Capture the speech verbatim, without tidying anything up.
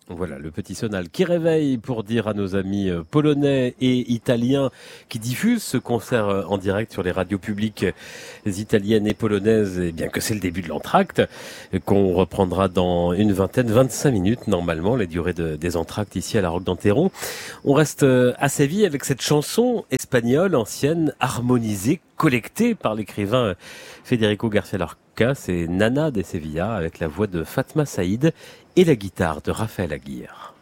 Voilà, le petit sonal qui réveille pour dire à nos amis polonais et italiens qui diffusent ce concert en direct sur les radios publiques italiennes et polonaises, eh bien que c'est le début de l'entracte, qu'on reprendra dans une vingtaine, vingt-cinq minutes normalement, la durée de, des entractes ici à la Roque d'Enterron. On reste à Séville avec cette chanson espagnole ancienne, harmonisée, collectée par l'écrivain Federico García Lorca, c'est Nana de Sevilla avec la voix de Fatma Saïd et la guitare de Raphaël Aguirre.